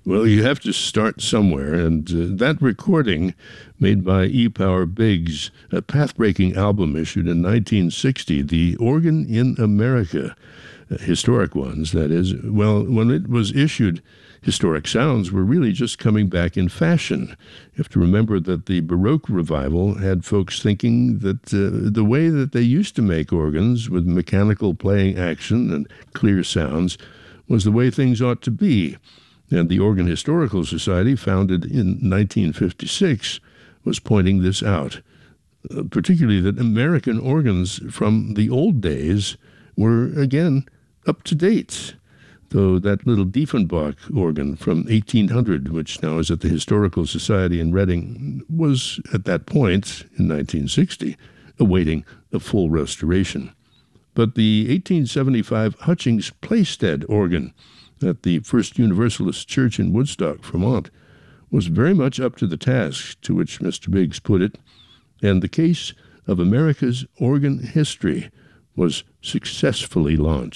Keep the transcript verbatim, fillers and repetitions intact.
Well, you have to start somewhere, and uh, that recording made by E. Power Biggs, a path-breaking album issued in nineteen sixty, The Organ in America, uh, historic ones, that is. Well, when it was issued, historic sounds were really just coming back in fashion. You have to remember that the Baroque revival had folks thinking that uh, the way that they used to make organs, with mechanical playing action and clear sounds, was the way things ought to be. And the Organ Historical Society, founded in nineteen fifty-six, was pointing this out, uh, particularly that American organs from the old days were, again, up to date. Though that little Diefenbach organ from eighteen hundred, which now is at the Historical Society in Reading, was at that point, in nineteen sixty, awaiting a full restoration. But the eighteen seventy-five Hutchings Playstead organ at the First Universalist Church in Woodstock, Vermont, was very much up to the task to which Mister Biggs put it, and the case of America's organ history was successfully launched.